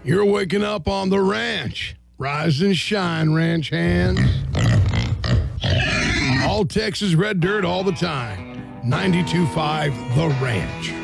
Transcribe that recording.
You're waking up on the ranch. Rise and shine, ranch hands. All Texas red dirt all the time. 92.5 The Ranch.